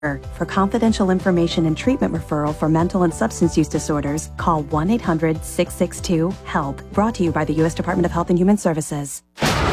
For confidential information and treatment referral for mental and substance use disorders, call 1-800-662-HELP. Brought to you by the U.S. Department of Health and Human Services.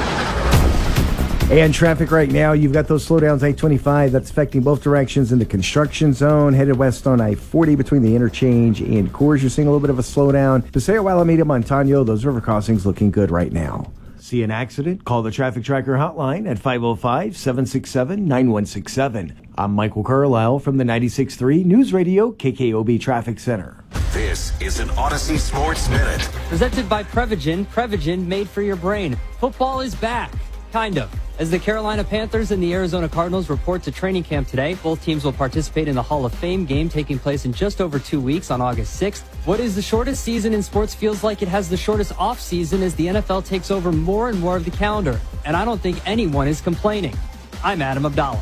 And traffic right now, you've got those slowdowns, I-25, that's affecting both directions in the construction zone. Headed west on I-40 between the interchange and Coors, you're seeing a little bit of a slowdown. Paseo, Alameda, Montano, those river crossings looking good right now. See an accident? Call the Traffic Tracker hotline at 505-767-9167. I'm Michael Carlisle from the 96.3 News Radio KKOB Traffic Center. This is an Odyssey Sports Minute. Presented by Prevagen. Prevagen made for your brain. Football is back. Kind of. As the Carolina Panthers and the Arizona Cardinals report to training camp today, both teams will participate in the Hall of Fame game taking place in just over 2 weeks on August 6th. What is the shortest season in sports feels like it has the shortest offseason as the NFL takes over more and more of the calendar. And I don't think anyone is complaining. I'm Adam Abdallah.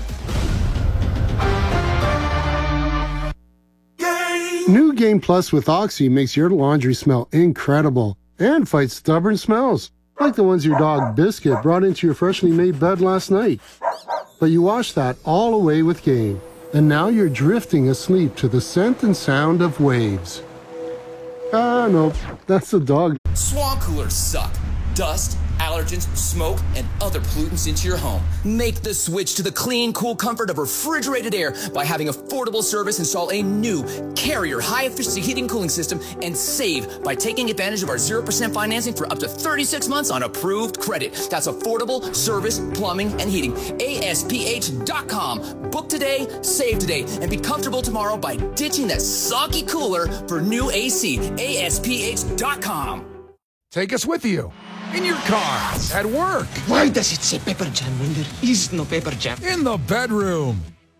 New Game Plus with Oxy makes your laundry smell incredible and fights stubborn smells, like the ones your dog Biscuit brought into your freshly made bed last night. But you washed that all away with Game, and now you're drifting asleep to the scent and sound of waves. Ah, no, that's the dog. Swamp coolers suck. Dust, allergens, smoke, and other pollutants into your home. Make the switch to the clean, cool comfort of refrigerated air by having affordable service install a new Carrier high-efficiency heating and cooling system and save by taking advantage of our 0% financing for up to 36 months on approved credit. That's affordable service, plumbing, and heating. ASPH.com. Book today, save today, and be comfortable tomorrow by ditching that soggy cooler for new AC. ASPH.com. Take us with you. In your car, at work. Why does it say pepper jam when there is no pepper jam? In the bedroom.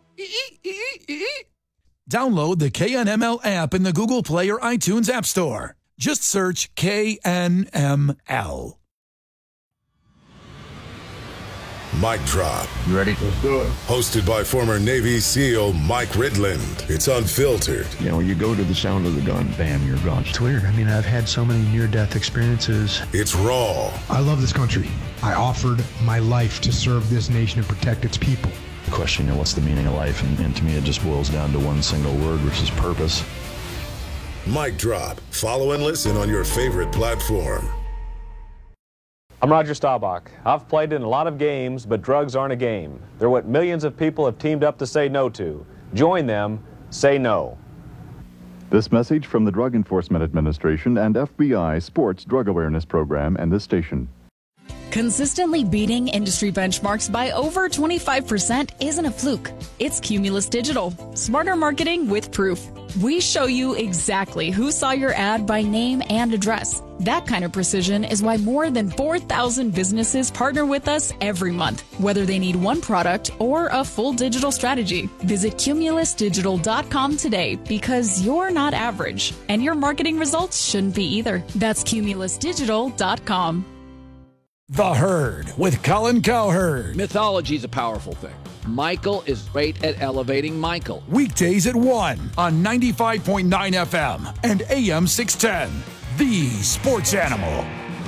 Download the KNML app in the Google Play or iTunes App Store. Just search KNML. Mic Drop. You ready? Let's do it. Hosted by former Navy SEAL Mike Ridland. It's unfiltered. You know, you go to the sound of the gun, bam, you're gone. It's weird. I mean, I've had so many near-death experiences. It's raw. I love this country. I offered my life to serve this nation and protect its people. The question, what's the meaning of life? And to me, it just boils down to one single word, which is purpose. Mic Drop. Follow and listen on your favorite platform. I'm Roger Staubach. I've played in a lot of games, but drugs aren't a game. They're what millions of people have teamed up to say no to. Join them. Say no. This message from the Drug Enforcement Administration and FBI Sports Drug Awareness Program and this station. Consistently beating industry benchmarks by over 25% isn't a fluke. It's Cumulus Digital. Smarter marketing with proof. We show you exactly who saw your ad by name and address. That kind of precision is why more than 4,000 businesses partner with us every month, whether they need one product or a full digital strategy. Visit cumulusdigital.com today because you're not average, and your marketing results shouldn't be either. That's cumulusdigital.com. The Herd with Colin Cowherd. Mythology is a powerful thing. Michael is great at elevating Michael. Weekdays at 1 on 95.9 FM and AM 610. The Sports Animal.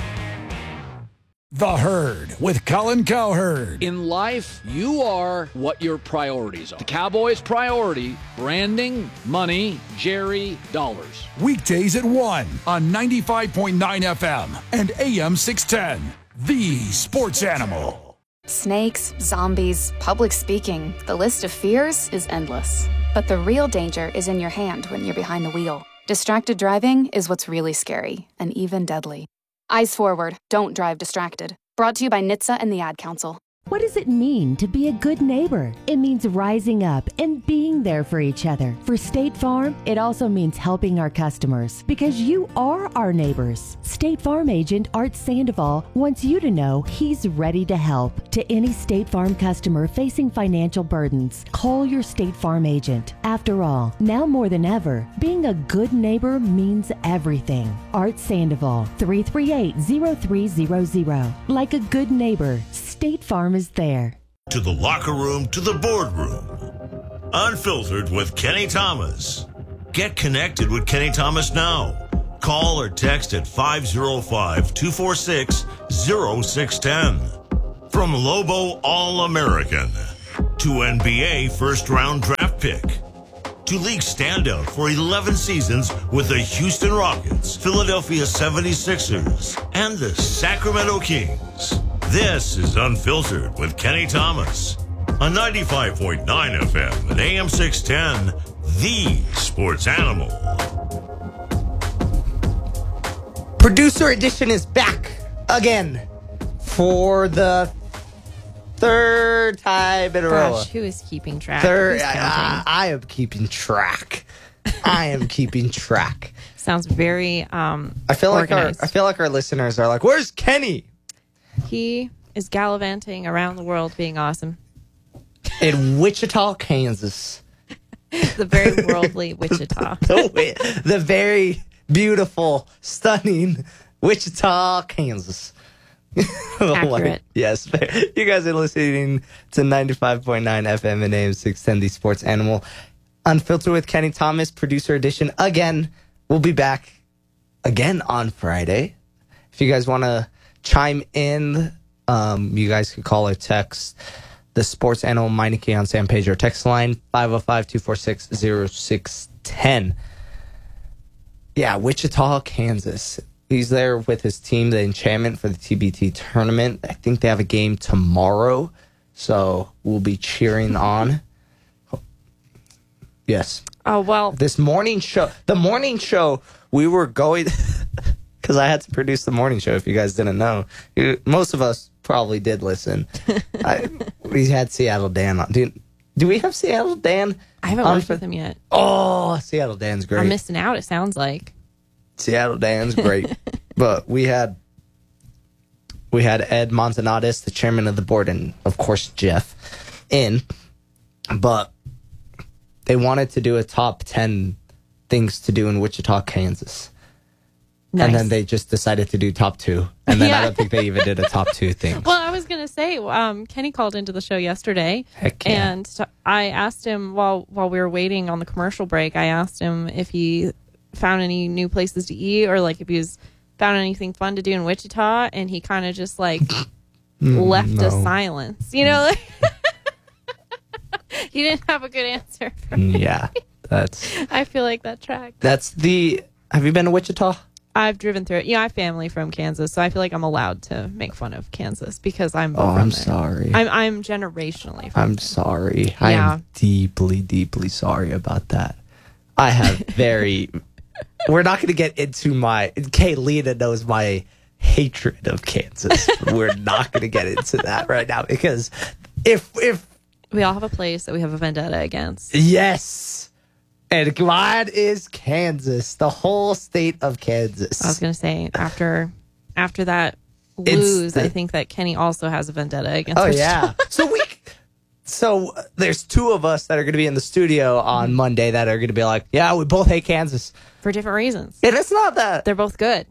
The Herd with Colin Cowherd. In life, you are what your priorities are. The Cowboys' priority, branding, money, Jerry, dollars. Weekdays at 1 on 95.9 FM and AM 610. The Sports Animal. Snakes, zombies, public speaking. The list of fears is endless. But the real danger is in your hand when you're behind the wheel. Distracted driving is what's really scary and even deadly. Eyes forward. Don't drive distracted. Brought to you by NHTSA and the Ad Council. What does it mean to be a good neighbor? It means rising up and being there for each other. For State Farm, it also means helping our customers because you are our neighbors. State Farm agent Art Sandoval wants you to know he's ready to help. To any State Farm customer facing financial burdens, call your State Farm agent. After all, now more than ever, being a good neighbor means everything. Art Sandoval, 338-0300. Like a good neighbor, State Farm is there. To the locker room, to the boardroom. Unfiltered with Kenny Thomas. Get connected with Kenny Thomas now. Call or text at 505-246-0610. From Lobo All-American. to NBA first-round draft pick, to league standout for 11 seasons with the Houston Rockets, Philadelphia 76ers, and the Sacramento Kings. This is Unfiltered with Kenny Thomas on 95.9 FM and AM 610, the Sports Animal. Producer Edition is back again for the third time in a row. Gosh, who is keeping track? I am keeping track. I am keeping track. Sounds very I feel organized. like our listeners are like, "Where's Kenny?" He is gallivanting around the world, being awesome. In Wichita, Kansas. The very worldly Wichita. The very beautiful, stunning Wichita, Kansas. Accurate. Yes. You guys are listening to 95.9 FM and AM 610, the Sports Animal. Unfiltered with Kenny Thomas, Producer Edition. Again, we'll be back again on Friday. If you guys want to chime in, you guys can call or text the Sports Animal Meineke on San Pedro text line 505-246-0610. Yeah, Wichita, Kansas. He's there with his team, the Enchantment, for the TBT tournament. I think they have a game tomorrow, so we'll be cheering on. Yes. Oh, well. The morning show, we were going, because I had to produce the morning show, if you guys didn't know. Most of us probably did listen. We had Seattle Dan on. Do we have Seattle Dan? I haven't worked with him yet. Oh, Seattle Dan's great. I'm missing out, it sounds like. Seattle Dan's great. But we had Ed Montanades, the chairman of the board, and of course Jeff in. But they wanted to do a top 10 things to do in Wichita, Kansas. Nice. And then they just decided to do top 2. And then I don't think they even did a top 2 thing. Well, I was going to say, Kenny called into the show yesterday. Heck yeah. And I asked him while we were waiting on the commercial break, I asked him if he found any new places to eat or like if he was found anything fun to do in Wichita, and he kind of just like left a silence, you know. He didn't have a good answer for me. Yeah, I feel like that track. Have you been to Wichita? I've driven through it. Yeah, I have family from Kansas, so I feel like I'm allowed to make fun of Kansas because I'm from I'm there. Sorry. I'm generationally from I'm sorry. Yeah. I am deeply, deeply sorry about that. I have we're not going to get into Kaylina knows my hatred of Kansas. We're not going to get into that right now because if we all have a place that we have a vendetta against. Yes. And glad is Kansas, the whole state of Kansas. I was going to say, after that lose, I think that Kenny also has a vendetta against Wichita. Yeah. So there's 2 of us that are going to be in the studio on Monday that are going to be like, yeah, we both hate Kansas. For different reasons. And it's not that. They're both good.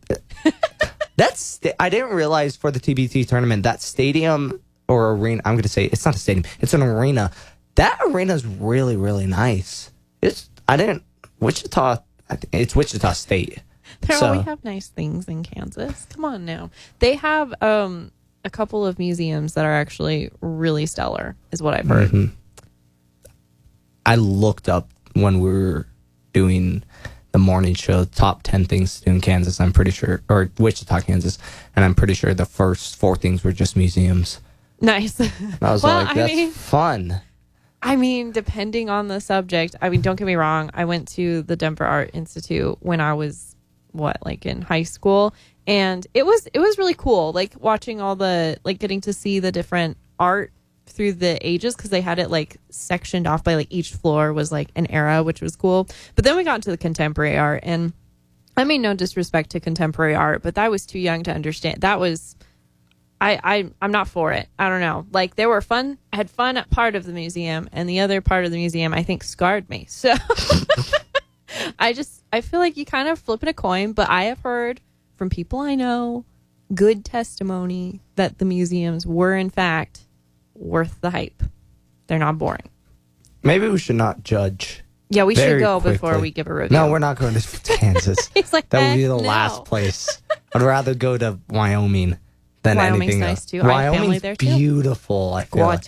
I didn't realize for the TBT tournament, that stadium or arena, I'm going to say, it's not a stadium, it's an arena. That arena is really, really nice. Wichita, it's Wichita State. We have nice things in Kansas. Come on now. They have a couple of museums that are actually really stellar, is what I've heard. Mm-hmm. I looked up when we were doing the morning show, top 10 things to do in Kansas, I'm pretty sure, or Wichita, Kansas, and I'm pretty sure the first 4 things were just museums. Nice. I was that's fun. I mean, depending on the subject, don't get me wrong, I went to the Denver Art Institute when I was, in high school, and it was really cool, like, watching all the, like, getting to see the different art through the ages, because they had it, like, sectioned off by, like, each floor was, like, an era, which was cool. But then we got into the contemporary art, and I mean, no disrespect to contemporary art, but I was too young to understand. That was... I'm not for it. I don't know. Like, they were fun. I had fun at part of the museum, and the other part of the museum, I think, scarred me. So I feel like you kind of flipping a coin, but I have heard from people I know good testimony that the museums were, in fact, worth the hype. They're not boring. Maybe we should not judge. Yeah, we should go quickly. before we give a review. No, we're not going to Kansas. He's like, that would be the last place. I'd rather go to Wyoming than Wyoming's anything nice else. Too. I have family Wyoming's there too. Beautiful. I feel gorgeous.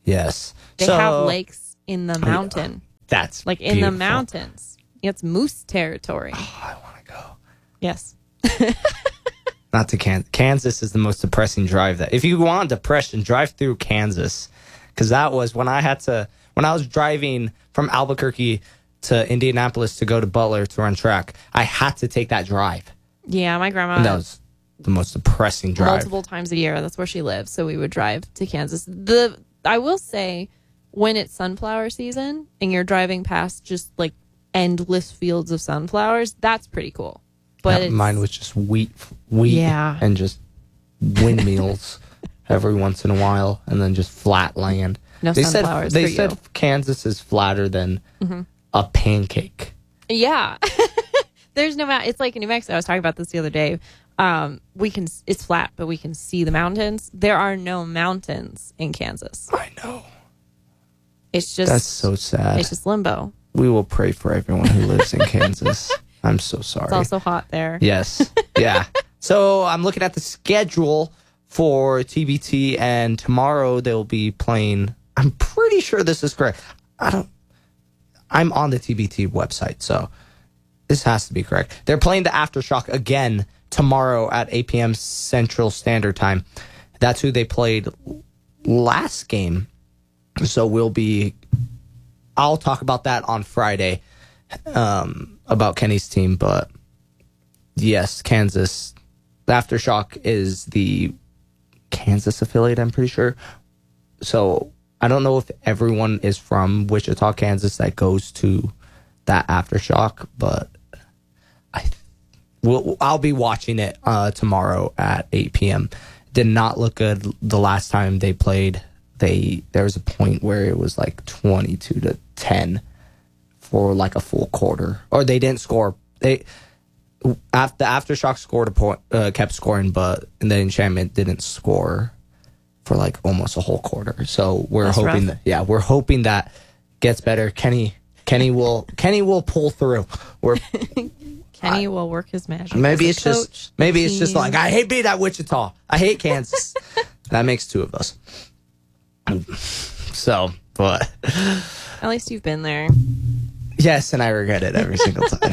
Yes. They have lakes in the mountain. That's like in beautiful. the mountains. It's moose territory. Oh, I want to go. Yes. Not to Kansas. Kansas is the most depressing drive. That if you want depression, drive through Kansas, because that was when I was driving from Albuquerque to Indianapolis to go to Butler to run track. I had to take that drive. Yeah, my grandma. And that was the most depressing drive. Multiple times a year. That's where she lives. So we would drive to Kansas. I will say, when it's sunflower season and you're driving past just like endless fields of sunflowers, that's pretty cool. But mine was just wheat, yeah, and just windmills every once in a while, and then just flat land. No sunflowers. They said Kansas is flatter than a pancake. Yeah. There's no mountain. It's like in New Mexico. I was talking about this the other day. It's flat, but we can see the mountains. There are no mountains in Kansas. I know. It's just that's so sad. It's just limbo. We will pray for everyone who lives in Kansas. I'm so sorry. It's also hot there. Yes. Yeah. So I'm looking at the schedule for TBT, and tomorrow they'll be playing. I'm pretty sure this is correct. I'm on the TBT website, so this has to be correct. They're playing the Aftershock again tomorrow at 8 p.m. Central Standard Time. That's who they played last game. So I'll talk about that on Friday, about Kenny's team. But yes, Kansas. The Aftershock is the Kansas affiliate, I'm pretty sure. So I don't know if everyone is from Wichita, Kansas that goes to that Aftershock, but I'll be watching it tomorrow at 8 p.m. Did not look good the last time they played. There was a point where it was like 22-10 for like a full quarter, or they didn't score. The Aftershock scored a point, kept scoring, and the Enchantment didn't score for like almost a whole quarter. So we're hoping that gets better. Kenny will pull through. Kenny will work his magic. Maybe it's just like, I hate being at Wichita. I hate Kansas. That makes two of us. So, but at least you've been there. Yes, and I regret it every single time.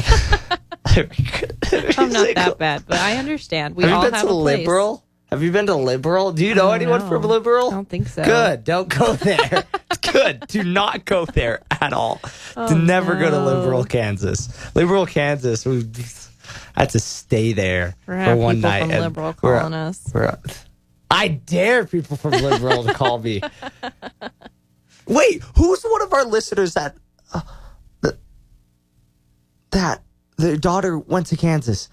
I'm not that bad, but I understand. We all have a place. Liberal? Have you been to Liberal? Do you know anyone from Liberal? I don't think so. Good. Don't go there. Good. Do not go there at all. Never go to Liberal, Kansas. Liberal, Kansas. I had to stay there for one night. From Liberal calling us. I dare people from Liberal to call me. Wait, who's one of our listeners that their daughter went to Kansas?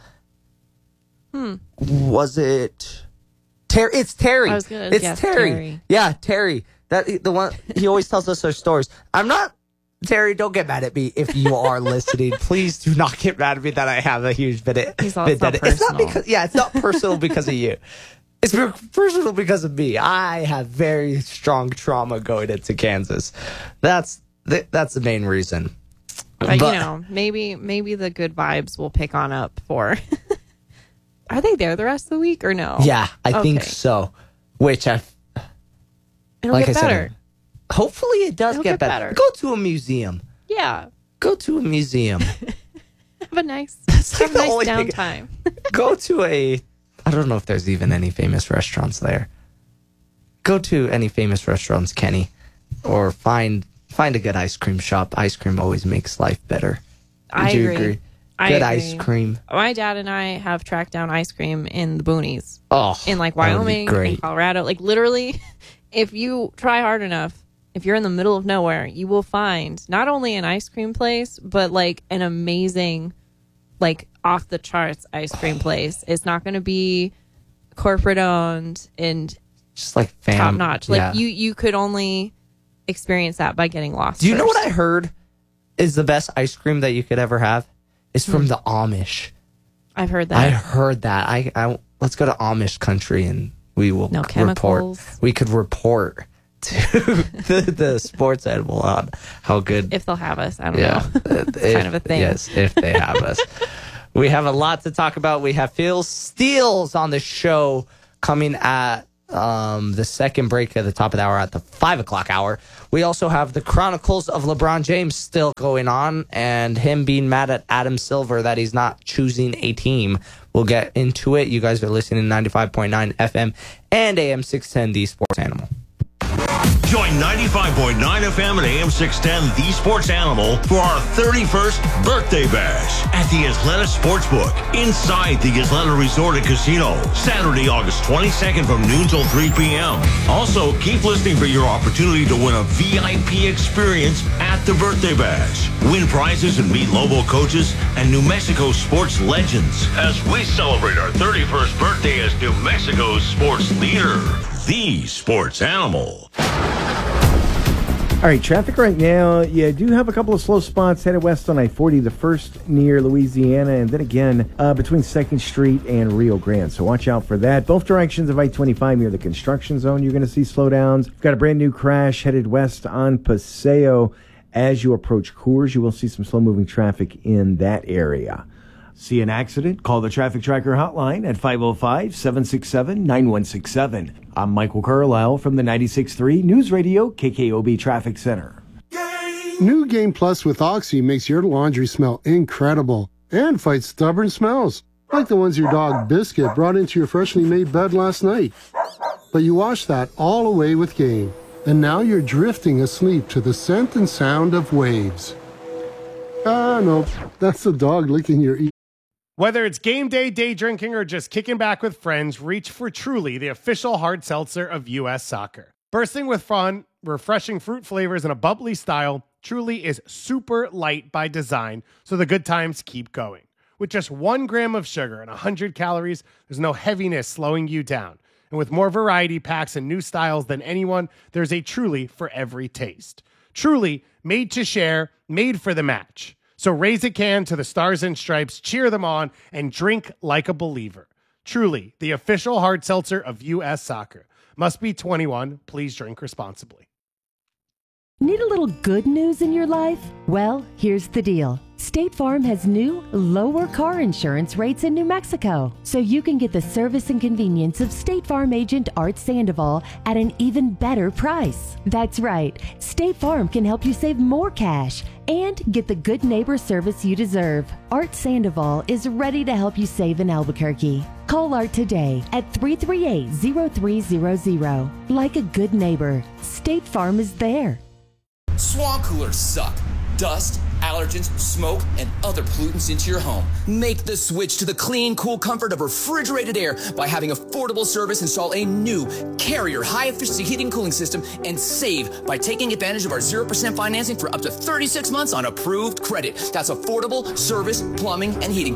Was it Terry? It's Terry. I was gonna guess Terry. Yeah, Terry. The one he always tells us our stories. I'm not Terry. Don't get mad at me if you are listening. Please do not get mad at me that I have a huge bit. It's not personal. It's not because it's not personal because of you. It's personal because of me. I have very strong trauma going into Kansas. That's the main reason. But maybe the good vibes will pick on up for. Are they there the rest of the week or no? Yeah, I think so. Which it'll get better. Hopefully it does get better. Go to a museum. Yeah. Go to a museum. Have a nice downtime. Go to I don't know if there's even any famous restaurants there. Go to any famous restaurants, Kenny, or find a good ice cream shop. Ice cream always makes life better. I agree. Good ice cream. My dad and I have tracked down ice cream in the boonies. Oh, in like Wyoming, in Colorado. Like literally, if you try hard enough, if you're in the middle of nowhere, you will find not only an ice cream place, but like an amazing, like off the charts ice cream place. It's not going to be corporate owned and just like top notch. Like you could only experience that by getting lost. Do you know what I heard is the best ice cream that you could ever have? It's from the Amish. I've heard that. I heard that. I let's go to Amish country and we will report. We could report to the sports animal on how good. If they'll have us, I don't know. It's kind of a thing. Yes, if they have us. We have a lot to talk about. We have Phil Steele on the show coming at the second break at the top of the hour at the 5 o'clock hour. We also have the Chronicles of LeBron James still going on, and him being mad at Adam Silver that he's not choosing a team. We'll get into it. You guys are listening to 95.9 FM and AM 610, the Sports Animal. Join 95.9 FM and AM 610, The Sports Animal, for our 31st birthday bash at the Atlanta Sportsbook inside the Atlanta Resort and Casino, Saturday, August 22nd from noon till 3 p.m. Also, keep listening for your opportunity to win a VIP experience at the birthday bash. Win prizes and meet Lobo coaches and New Mexico sports legends as we celebrate our 31st birthday as New Mexico's sports leader, the Sports Animal. All right, traffic right now. You do have a couple of slow spots headed west on I-40, the first near Louisiana, and then again between 2nd Street and Rio Grande. So watch out for that. Both directions of I-25 near the construction zone, you're going to see slowdowns. We've got a brand new crash headed west on Paseo. As you approach Coors, you will see some slow-moving traffic in that area. See an accident? Call the Traffic Tracker hotline at 505-767-9167. I'm Michael Carlisle from the 96.3 News Radio KKOB Traffic Center. New Game Plus with Oxy makes your laundry smell incredible and fights stubborn smells, like the ones your dog Biscuit brought into your freshly made bed last night. But you wash that all away with Game, and now you're drifting asleep to the scent and sound of waves. No, that's the dog licking your ear. Whether it's game day, day drinking, or just kicking back with friends, reach for Truly, the official hard seltzer of U.S. Soccer. Bursting with fun, refreshing fruit flavors, and a bubbly style, Truly is super light by design, so the good times keep going. With just 1 gram of sugar and 100 calories, there's no heaviness slowing you down. And with more variety packs and new styles than anyone, there's a Truly for every taste. Truly, made to share, made for the match. So raise a can to the Stars and Stripes, cheer them on, and drink like a believer. Truly, the official hard seltzer of U.S. Soccer. Must be 21. Please drink responsibly. Need a little good news in your life? Well, here's the deal. State Farm has new, lower car insurance rates in New Mexico, so you can get the service and convenience of State Farm agent Art Sandoval at an even better price. That's right. State Farm can help you save more cash and get the good neighbor service you deserve. Art Sandoval is ready to help you save in Albuquerque. Call Art today at 338-0300. Like a good neighbor, State Farm is there. Swamp coolers suck. Dust, allergens, smoke, and other pollutants into your home. Make the switch to the clean, cool comfort of refrigerated air by having affordable service install a new Carrier high-efficiency heating and cooling system and save by taking advantage of our 0% financing for up to 36 months on approved credit. That's affordable service, plumbing, and heating.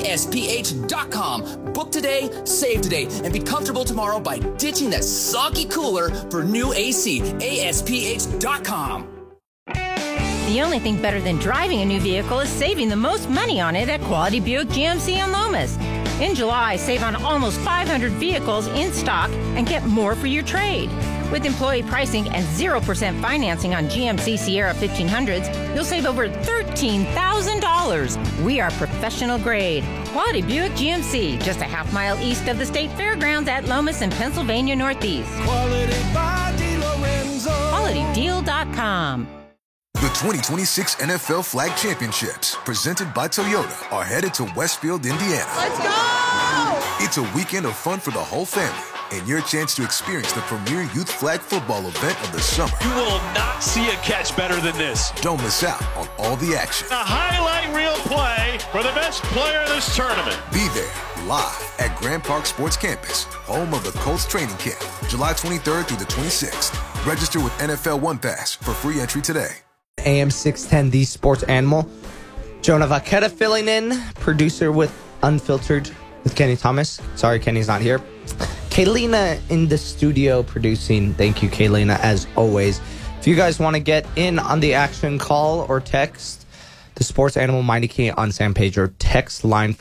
ASPH.com. Book today, save today, and be comfortable tomorrow by ditching that soggy cooler for new AC. ASPH.com. The only thing better than driving a new vehicle is saving the most money on it at Quality Buick GMC in Lomas. In July, save on almost 500 vehicles in stock and get more for your trade. With employee pricing and 0% financing on GMC Sierra 1500s, you'll save over $13,000. We are professional grade. Quality Buick GMC, just a half-mile east of the State Fairgrounds at Lomas in Pennsylvania Northeast. Quality by DiLorenzo. QualityDeal.com. The 2026 NFL Flag Championships, presented by Toyota, are headed to Westfield, Indiana. Let's go! It's a weekend of fun for the whole family and your chance to experience the premier youth flag football event of the summer. You will not see a catch better than this. Don't miss out on all the action. A highlight reel play for the best player of this tournament. Be there live at Grand Park Sports Campus, home of the Colts training camp, July 23rd through the 26th. Register with NFL One Pass for free entry today. AM 610, the Sports Animal. Jonah Vaqueta filling in, producer with Unfiltered with Kenny Thomas. Sorry, Kenny's not here. Kaylina in the studio producing. Thank you, Kaylina, as always. If you guys want to get in on the action, call or text the Sports Animal Mighty King on San Pedro. Text line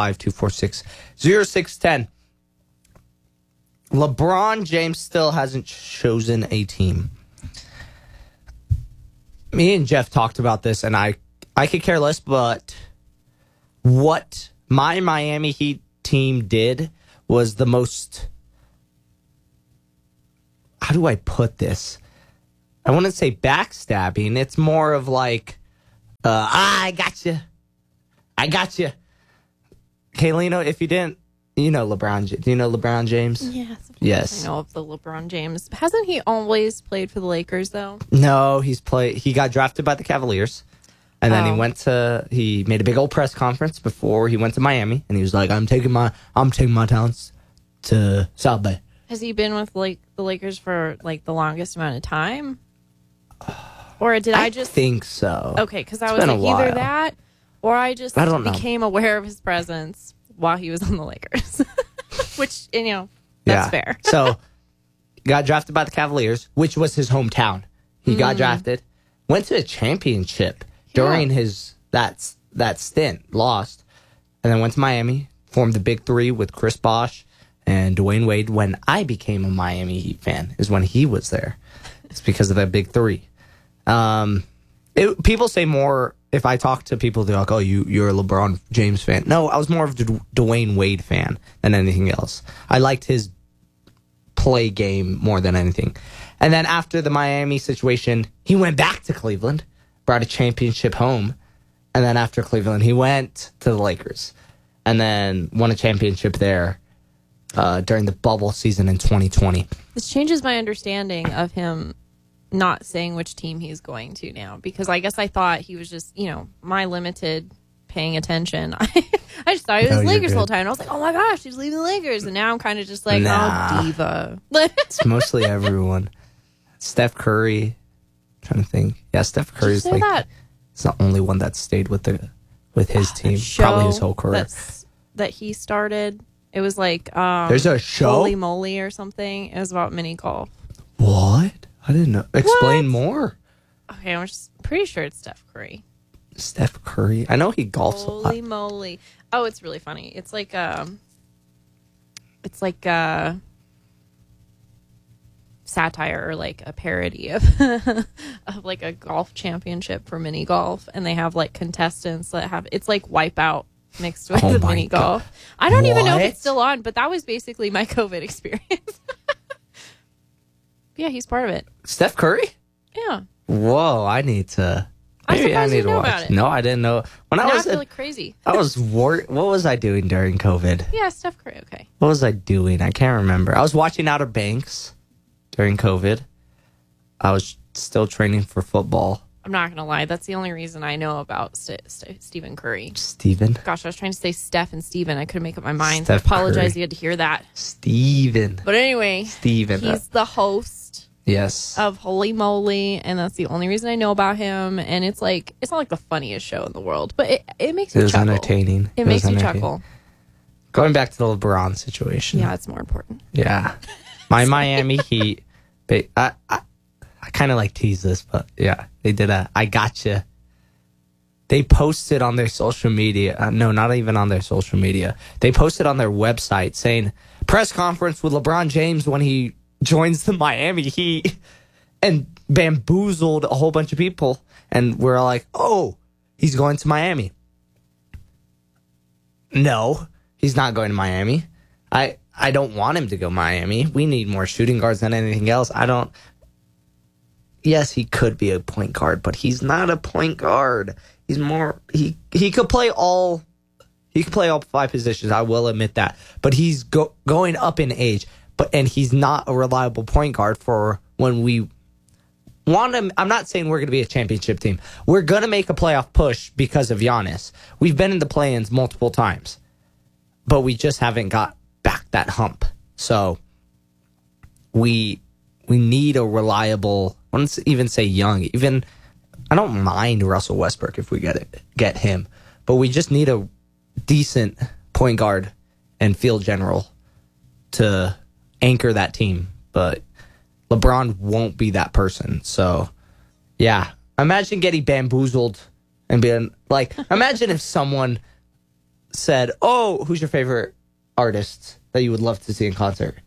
505-246-0610. LeBron James still hasn't chosen a team. Me and Jeff talked about this, and I could care less, but what my Miami Heat team did was the most how do I put this? I wouldn't say backstabbing. It's more of like, I got you. I got you. Kaylino, if you didn't, you know LeBron. Do you know LeBron James? Yes. Yes. I know of the LeBron James. Hasn't he always played for the Lakers, though? No, he got drafted by the Cavaliers. And then he made a big old press conference before he went to Miami. And he was like, I'm taking my talents to South Bay. Has he been with the Lakers for the longest amount of time? Or did I just think so? Okay, because I was like either that or I don't know. became aware of his presence while he was on the Lakers. Which, that's fair. So, got drafted by the Cavaliers, which was his hometown. He got drafted, went to a championship during that stint, lost, and then went to Miami, formed the Big Three with Chris Bosh and Dwayne Wade. When I became a Miami Heat fan is when he was there. It's because of that Big Three. People say more, if I talk to people, they're like, oh, you're a LeBron James fan. No, I was more of a Dwayne Wade fan than anything else. I liked his play game more than anything. And then after the Miami situation, he went back to Cleveland, brought a championship home. And then after Cleveland, he went to the Lakers and then won a championship there during the bubble season in 2020. This changes my understanding of him not saying which team he's going to now, because I guess I thought he was just, my limited paying attention. I just thought he was Lakers the whole time. And I was like, oh my gosh, he's leaving the Lakers. And now I'm kind of just like, oh, diva. It's mostly everyone. Steph Curry. I'm trying to think. Yeah, Steph Curry's it's the only one that stayed with his team. Probably his whole career. That he started. It was like there's a show? Holy Moly or something. It was about mini golf. What? I didn't know. Explain more. Okay, I'm just pretty sure it's Steph Curry. Steph Curry. I know he golfs a lot. Holy moly. Oh, it's really funny. It's like satire or like a parody of of like a golf championship for mini golf, and they have like contestants that have, it's like Wipeout mixed with the mini golf. I don't even know if it's still on, but that was basically my COVID experience. Yeah, he's part of it. Steph Curry? Yeah. Whoa, I need to. Maybe I need to watch. About it. No, I didn't know. I feel like crazy. I was worried. What was I doing during COVID? Yeah, Steph Curry. Okay. What was I doing? I can't remember. I was watching Outer Banks during COVID. I was still training for football. I'm not going to lie. That's the only reason I know about Stephen Curry. Steven? Gosh, I was trying to say Steph and Steven. I couldn't make up my mind. Steph I apologize. Curry. You had to hear that. Steven. But anyway, Steven. He's the host. Yes. Of Holy Moly, and that's the only reason I know about him. And it's not like the funniest show in the world, but it makes me chuckle. It was entertaining. It makes me chuckle. Going back to the LeBron situation. Yeah, it's more important. Yeah. My Miami Heat, I kind of tease this, but yeah, they did I gotcha. They posted on their social media. No, not even on their social media. They posted on their website saying, press conference with LeBron James when he joins the Miami Heat, and bamboozled a whole bunch of people. And we're like, oh, he's going to Miami. No, he's not going to Miami. I don't want him to go Miami. We need more shooting guards than anything else. Yes, he could be a point guard, but he's not a point guard. He's more he could play all 5 positions. I will admit that, but he's going up in age. And he's not a reliable point guard for when we want him. I'm not saying we're going to be a championship team. We're going to make a playoff push because of Giannis. We've been in the play-ins multiple times, but we just haven't got back that hump. So we need a reliable. I wouldn't even say young. Even I don't mind Russell Westbrook if we get him, but we just need a decent point guard and field general to anchor that team. But LeBron won't be that person. So yeah, imagine getting bamboozled and being like, imagine if someone said, oh, who's your favorite artist that you would love to see in concert?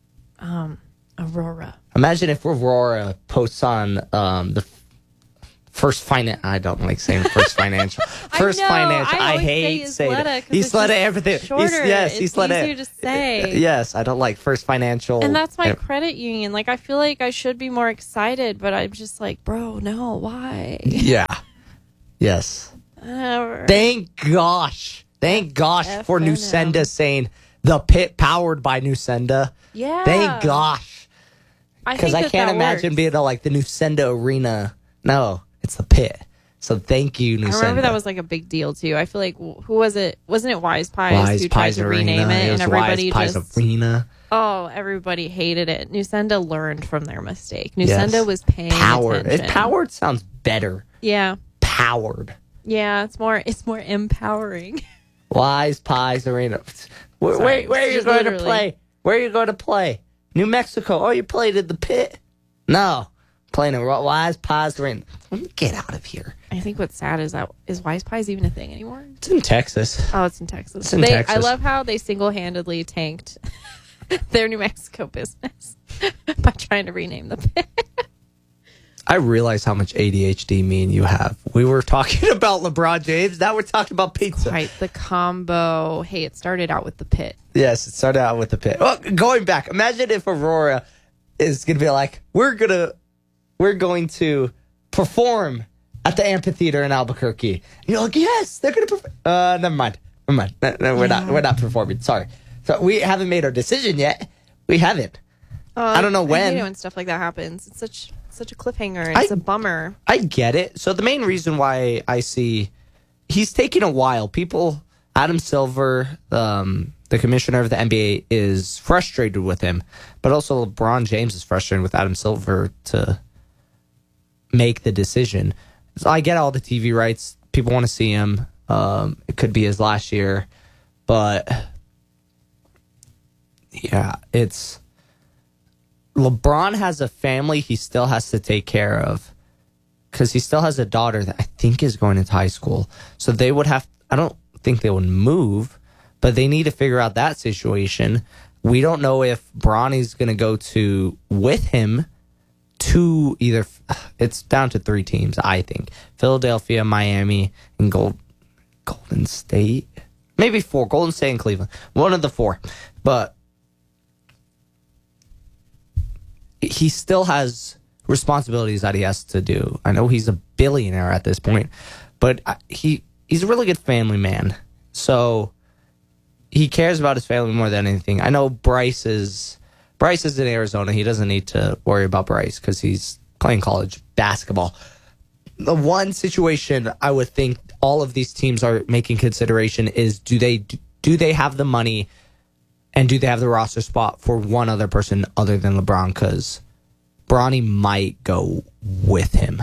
Aurora. Imagine if Aurora posts on the First Finance. I don't like saying First Financial. First Financial. I hate saying it. Isleta everything. Shorter. It's easier to say. Yes, I don't like First Financial. And that's my credit union. Like, I feel like I should be more excited, but I'm just like, bro, no, why? Yeah. Yes. Thank gosh for Nusenda saying the pit powered by Nusenda. Yeah. Thank gosh. Because I can't imagine being like the Nusenda Arena. No, it's the pit. So thank you, Nusenda. I remember that was like a big deal too. I feel like, who was it? Wasn't it Wise Pies who tried to rename it? And everybody Wise Pies Arena. Oh, everybody hated it. Nusenda learned from their mistake. Nusenda was paying attention. Powered sounds better. Yeah. Powered. Yeah, it's more empowering. Wise Pies Arena. Where are you going to play? Where are you going to play? New Mexico. Oh, you played at the pit? No. Playing at Wise Pies Arena. Get out of here. I think what's sad is Wise Pies even a thing anymore? It's in Texas. Oh, it's in Texas. It's in Texas. I love how they single-handedly tanked their New Mexico business by trying to rename the pit. I realize how much ADHD me and you have. We were talking about LeBron James. Now we're talking about pizza. Right, the combo. Hey, it started out with the pit. Yes, it started out with the pit. Well, going back, imagine if Aurora is going to be like, we're going to perform at the amphitheater in Albuquerque. And you're like, yes, they're going to perform. Never mind. No, we're not performing. Sorry. So we haven't made our decision yet. We haven't. I don't know when. I hate it when stuff like that happens. It's such a cliffhanger. And it's a bummer. I get it. So the main reason why I see he's taking a while. Adam Silver, the commissioner of the NBA, is frustrated with him, but also LeBron James is frustrated with Adam Silver to make the decision. So I get all the TV rights. People want to see him. It could be his last year, but yeah, LeBron has a family he still has to take care of because he still has a daughter that I think is going into high school. So they would have, I don't think they would move, but they need to figure out that situation. We don't know if Bronny's going to go with him to either, it's down to 3 teams, I think. Philadelphia, Miami, and Golden State. Maybe 4, Golden State and Cleveland. One of the 4. But he still has responsibilities that he has to do. I know he's a billionaire at this point, but he's a really good family man. So he cares about his family more than anything. I know Bryce is in Arizona. He doesn't need to worry about Bryce because he's playing college basketball. The one situation I would think all of these teams are making consideration is do they have the money and do they have the roster spot for one other person other than LeBron? Because Bronny might go with him.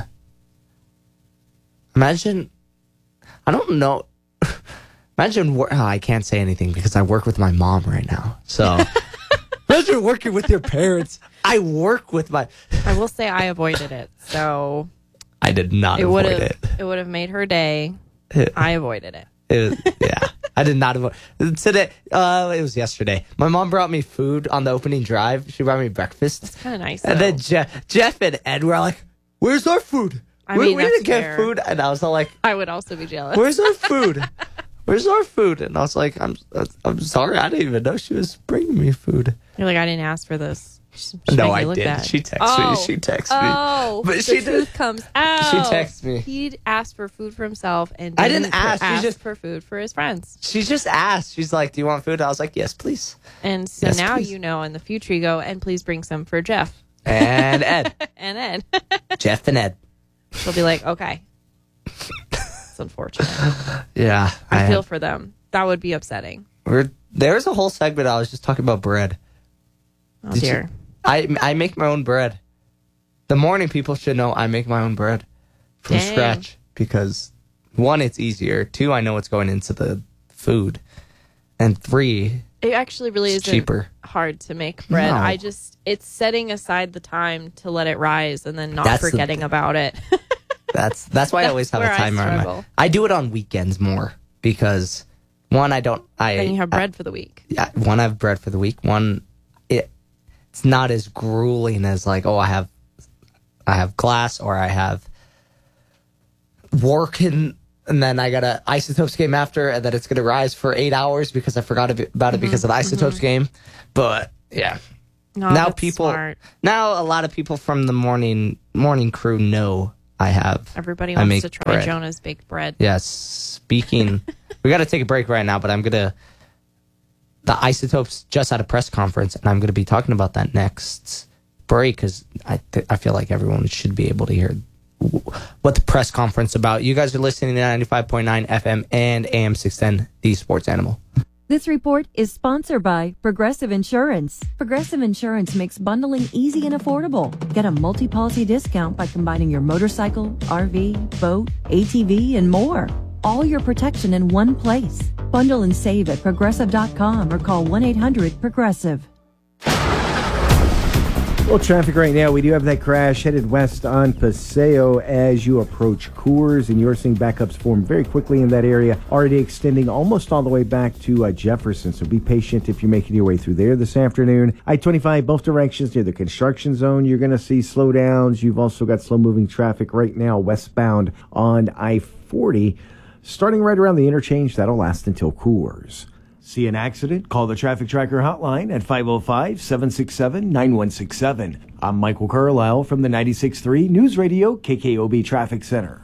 Imagine, I don't know. Imagine, I can't say anything because I work with my mom right now. So imagine working with your parents. I work with my... I will say I avoided it. So I did not avoid it. It would have made her day. I avoided it. Yeah. I did not avoid today. It was yesterday. My mom brought me food on the opening drive. She brought me breakfast. That's kind of nice. And then Jeff and Ed were like, "Where's our food? We didn't get food." And I was like, "I would also be jealous." "Where's our food? Where's our food?" And I was like, "I'm sorry. I didn't even know she was bringing me food." You're like, "I didn't ask for this." No, I did. Bad. She texted me. She texted me. Oh, but she truth comes out. She texted me. He'd asked for food for himself, and I didn't ask. She just for food for his friends. She just asked. She's like, "Do you want food?" I was like, "Yes, please." And so yes, now please. You know, in the future, you go and please bring some for Jeff and Ed and Ed. Jeff and Ed. She'll be like, "Okay." It's unfortunate. Yeah, I feel for them. That would be upsetting. There's a whole segment I was just talking about bread. Oh dear. I make my own bread. The morning people should know I make my own bread from scratch because 1, it's easier. 2, I know what's going into the food. And 3, it actually really isn't cheaper. Hard to make bread. No. It's setting aside the time to let it rise and then not forgetting about it. That's why I always have a timer. I do it on weekends more because 1, then you have bread for the week. Yeah, 1, I have bread for the week. 1, it's not as grueling as like, oh, I have glass or I have working, and then I got a Isotopes game after, and then it's going to rise for 8 hours because I forgot about it because of the Isotopes game. But yeah, No, now that's people, smart. now a lot of people from the morning crew know I have. Everybody I wants make to try bread. Jonah's baked bread. Yes. Speaking, we got to take a break right now, but the Isotopes just had a press conference, and I'm going to be talking about that next break because I feel like everyone should be able to hear what the press conference about. You guys are listening to 95.9 FM and AM 610, the Sports Animal. This report is sponsored by Progressive Insurance. Progressive Insurance makes bundling easy and affordable. Get a multi-policy discount by combining your motorcycle, RV, boat, ATV, and more. All your protection in one place. Bundle and save at Progressive.com or call 1-800-PROGRESSIVE. Well, traffic right now. We do have that crash headed west on Paseo as you approach Coors, and you're seeing backups form very quickly in that area, already extending almost all the way back to Jefferson. So be patient if you're making your way through there this afternoon. I-25, both directions near the construction zone. You're going to see slowdowns. You've also got slow-moving traffic right now westbound on I-40, starting right around the interchange. That'll last until Coors. See an accident? Call the Traffic Tracker hotline at 505-767-9167. I'm Michael Carlisle from the 96.3 News Radio KKOB Traffic Center.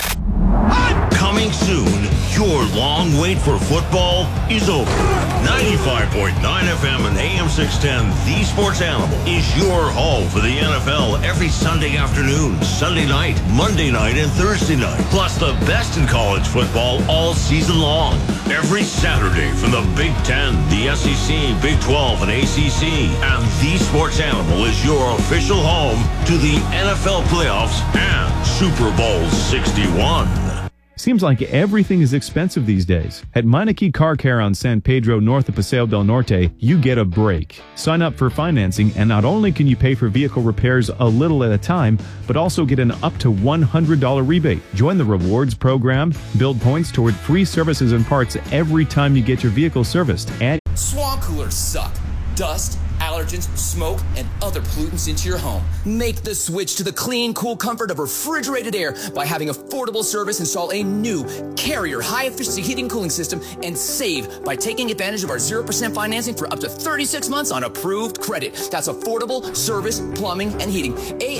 Coming soon, your long wait for football is over. 95.9 FM and AM 610, The Sports Animal, is your home for the NFL every Sunday afternoon, Sunday night, Monday night, and Thursday night. Plus the best in college football all season long. Every Saturday from the Big Ten, the SEC, Big 12, and ACC. And The Sports Animal is your official home to the NFL playoffs and Super Bowl 61. Seems like everything is expensive these days. At Meineke Car Care on San Pedro, north of Paseo del Norte, you get a break. Sign up for financing, and not only can you pay for vehicle repairs a little at a time, but also get an up to $100 rebate. Join the rewards program, build points toward free services and parts every time you get your vehicle serviced. Swamp coolers suck. Dust, allergens, smoke, and other pollutants into your home. Make the switch to the clean, cool comfort of refrigerated air by having affordable service install a new Carrier high-efficiency heating and cooling system and save by taking advantage of our 0% financing for up to 36 months on approved credit. That's affordable service, plumbing, and heating.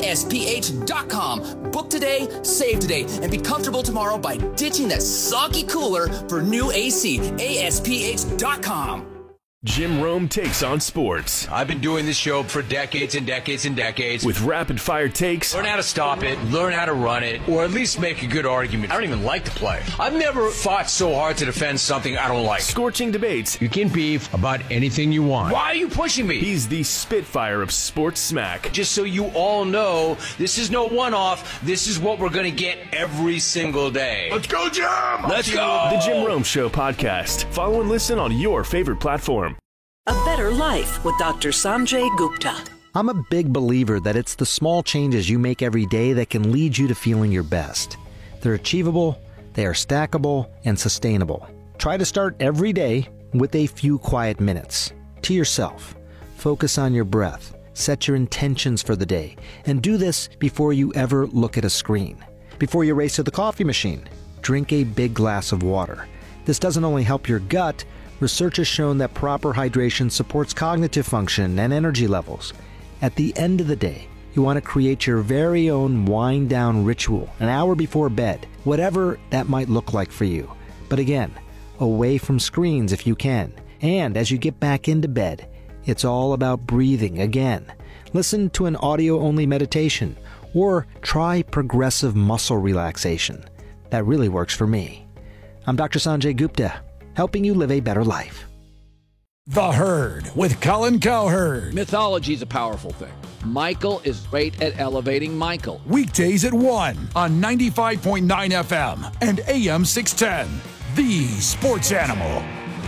ASPH.com. Book today, save today, and be comfortable tomorrow by ditching that soggy cooler for new AC. ASPH.com. Jim Rome takes on sports. I've been doing this show for decades and decades and decades. With rapid-fire takes. Learn how to stop it, learn how to run it, or at least make a good argument. I don't even like to play. I've never fought so hard to defend something I don't like. Scorching debates. You can beef about anything you want. Why are you pushing me? He's the Spitfire of sports smack. Just so you all know, this is no one-off. This is what we're going to get every single day. Let's go, Jim! Let's go! The Jim Rome Show podcast. Follow and listen on your favorite platform. A Better Life with Dr. Sanjay Gupta. I'm a big believer that it's the small changes you make every day that can lead you to feeling your best. They're achievable, they are stackable, and sustainable. Try to start every day with a few quiet minutes. To yourself. Focus on your breath. Set your intentions for the day. And do this before you ever look at a screen. Before you race to the coffee machine, drink a big glass of water. This doesn't only help your gut. Research has shown that proper hydration supports cognitive function and energy levels. At the end of the day, you want to create your very own wind-down ritual an hour before bed, whatever that might look like for you. But again, away from screens if you can. And as you get back into bed, it's all about breathing again. Listen to an audio-only meditation or try progressive muscle relaxation. That really works for me. I'm Dr. Sanjay Gupta, helping you live a better life. The Herd with Colin Cowherd. Mythology is a powerful thing. Michael is great at elevating Michael. Weekdays at 1 on 95.9 FM and AM 610. The Sports Animal.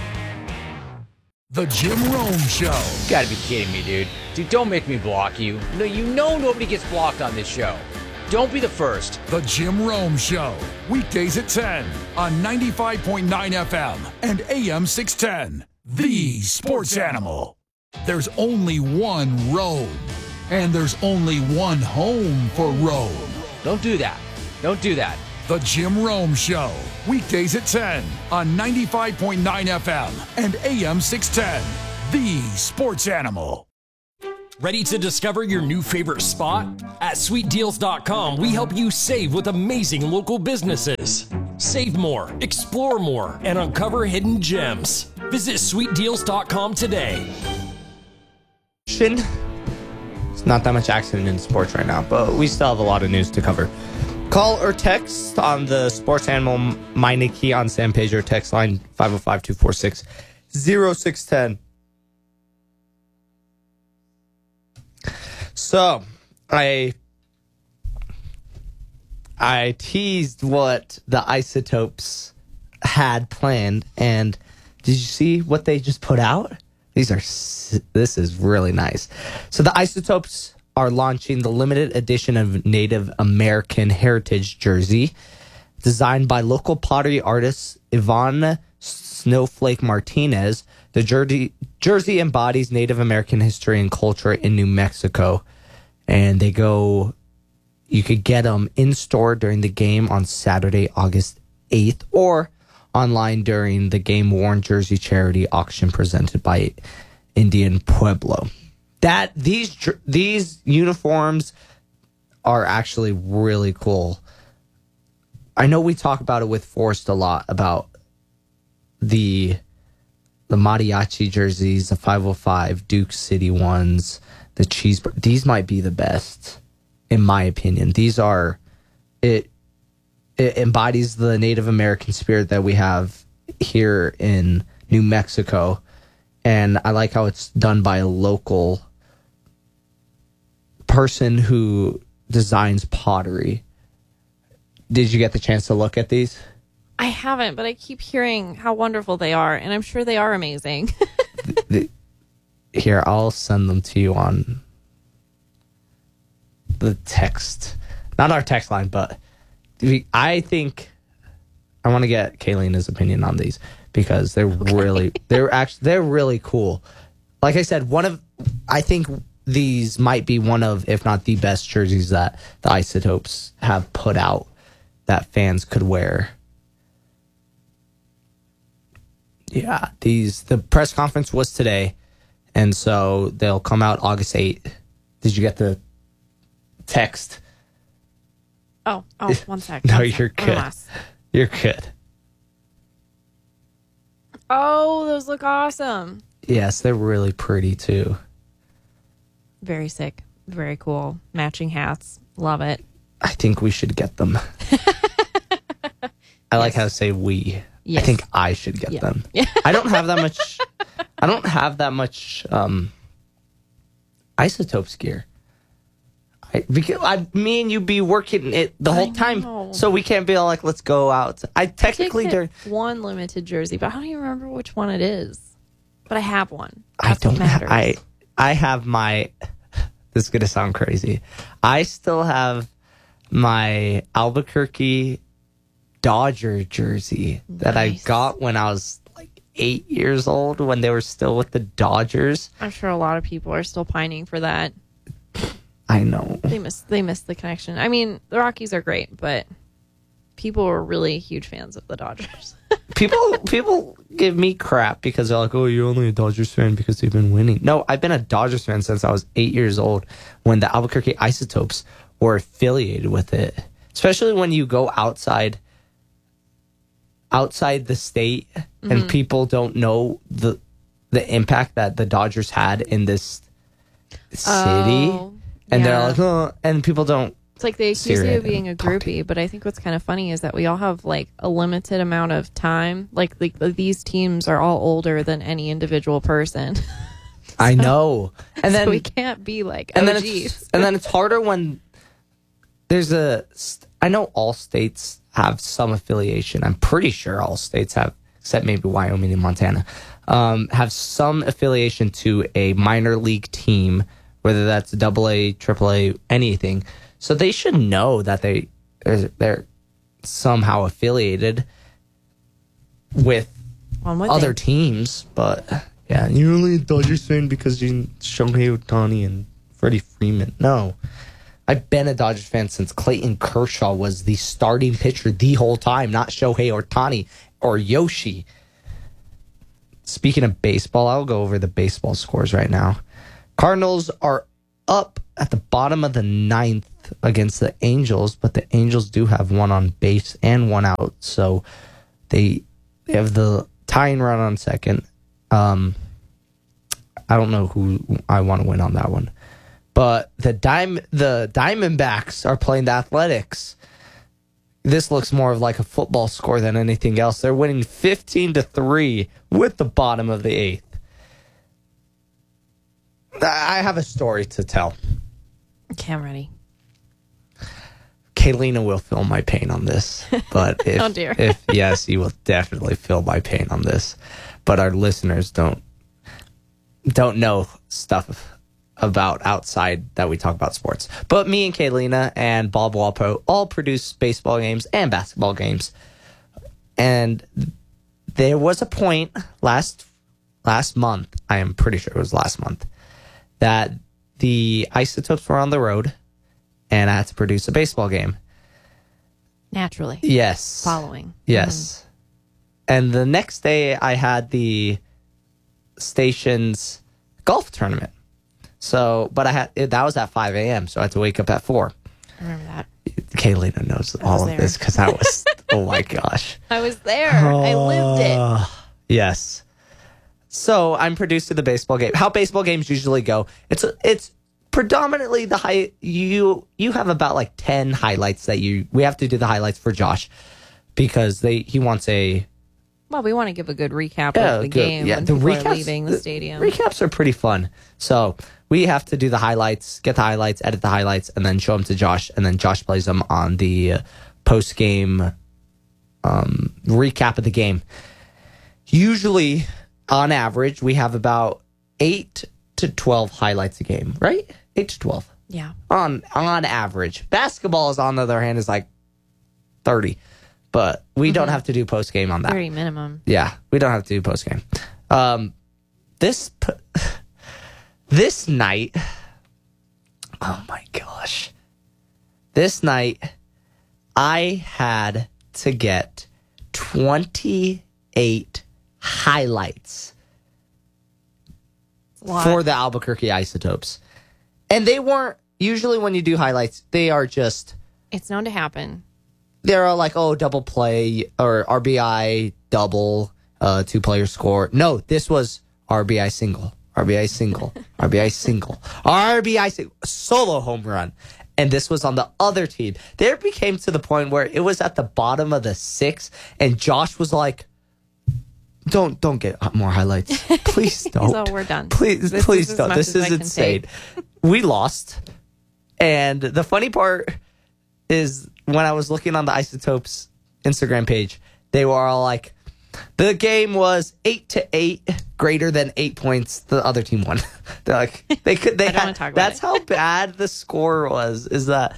The Jim Rome Show. You gotta be kidding me, dude. Dude, don't make me block you. No, you know nobody gets blocked on this show. Don't be the first. The Jim Rome Show. Weekdays at 10 on 95.9 FM and AM 610. The Sports Animal. There's only one road, and there's only one home for Rome. Don't do that. Don't do that. The Jim Rome Show, weekdays at 10 on 95.9 FM and AM 610. The Sports Animal. Ready to discover your new favorite spot? At sweetdeals.com, we help you save with amazing local businesses. Save more, explore more, and uncover hidden gems. Visit sweetdeals.com today. It's not that much action in sports right now, but we still have a lot of news to cover. Call or text on the Sports Animal Meineke on San Pedro text line 505-246-0610. So, I teased what the Isotopes had planned, and did you see what they just put out? This is really nice. So the Isotopes are launching the limited edition of Native American Heritage jersey, designed by local pottery artist Yvonne Snowflake Martinez. The jersey embodies Native American history and culture in New Mexico, and you could get them in store during the game on Saturday, August 8th, or online during the game worn jersey charity auction presented by Indian Pueblo. These uniforms are actually really cool. I know we talk about it with Forrest a lot about the mariachi jerseys, the 505 Duke City ones, the cheeseburger. These might be the best, in my opinion. It embodies the Native American spirit that we have here in New Mexico, and I like how it's done by a local person who designs pottery. Did you get the chance to look at these? I haven't, but I keep hearing how wonderful they are, and I'm sure they are amazing. Here, I'll send them to you on the text. Not our text line, but I think I want to get Kayleen's opinion on these because they're really cool. Like I said, I think these might be one of, if not the best jerseys that the Isotopes have put out that fans could wear. Yeah, the press conference was today, and so they'll come out August 8th. Did you get the text? Oh, 1 sec. No, you're good. You're good. Oh, those look awesome. Yes, they're really pretty too. Very sick. Very cool. Matching hats. Love it. I think we should get them. I like how to say we. Yes. I think I should get them. Yeah. I don't have that much Isotopes gear. Me and you be working it the whole time, so we can't be all like, let's go out. I technically did one limited jersey, but I don't even remember which one it is. But I have one. I have my. This is gonna sound crazy. I still have my Albuquerque Dodger jersey that I got when I was like 8 years old, when they were still with the Dodgers. I'm sure a lot of people are still pining for that. I know. They miss the connection. I mean, the Rockies are great, but people were really huge fans of the Dodgers. People give me crap because they're like, oh, you're only a Dodgers fan because they've been winning. No, I've been a Dodgers fan since I was 8 years old when the Albuquerque Isotopes were affiliated with it. Especially when you go outside the state and people don't know the impact that the Dodgers had in this city. And they're like, oh, and people don't. It's like they accuse you of being a groupie, but I think what's kind of funny is that we all have like a limited amount of time. Like these teams are all older than any individual person. I know. And then we can't be like and OGs. then it's harder when there's I know all states have some affiliation. I'm pretty sure all states have, except maybe Wyoming and Montana, have some affiliation to a minor league team, whether that's AA, AAA, anything. So they should know that they're somehow affiliated with other teams. But yeah, you're only a Dodgers fan because you Shohei Ohtani and Freddie Freeman. No, I've been a Dodgers fan since Clayton Kershaw was the starting pitcher the whole time, not Shohei Ohtani or Yoshi. Speaking of baseball, I'll go over the baseball scores right now. Cardinals are up at the bottom of the 9th against the Angels, but the Angels do have one on base and one out, so they have the tying run on second. I don't know who I want to win on that one. But the Diamondbacks are playing the Athletics. This looks more of like a football score than anything else. They're winning 15-3 with the bottom of the 8th. I have a story to tell. Okay, I'm ready. Kaylina will feel my pain on this. But if, oh dear. if yes, you will definitely feel my pain on this. But our listeners don't know stuff about outside that we talk about sports. But me and Kaylina and Bob Walpo all produce baseball games and basketball games. And there was a point last month, I am pretty sure it was last month, that the Isotopes were on the road and I had to produce a baseball game. Naturally. Yes. Following. Yes. And the next day I had the station's golf tournament. So, but that was at 5 a.m., so I had to wake up at 4. I remember that. Kaylina knows all of this because I was, oh my gosh. I was there. I lived it. Yes. So I'm producing the baseball game. How baseball games usually go, it's predominantly the you have about like 10 highlights that we have to do the highlights for Josh because he wants a. Well, we want to give a good recap of the game when people are leaving the stadium. Recaps are pretty fun. So we have to do the highlights, get the highlights, edit the highlights, and then show them to Josh. And then Josh plays them on the post-game recap of the game. Usually, on average, we have about 8 to 12 highlights a game, right? 8 to 12. Yeah. On average. Basketball, on the other hand, is like 30. But we don't have to do post-game on that. 30 minimum. Yeah, we don't have to do post-game. This night, oh my gosh. This night, I had to get 28 highlights for the Albuquerque Isotopes. And they weren't, usually when you do highlights, they are just... It's known to happen. They're all like, double play or RBI double, 2-player score. No, this was RBI single, RBI single, RBI single, RBI single, solo home run. And this was on the other team. There became to the point where it was at the bottom of the 6th, and Josh was like, don't get more highlights. Please don't. So we're done. Please don't. This is insane. We lost. And the funny part is when I was looking on the Isotopes Instagram page, they were all like, the game was 8-8, greater than 8 points. The other team won. They're like, they don't want to talk about that's how bad the score was. Is that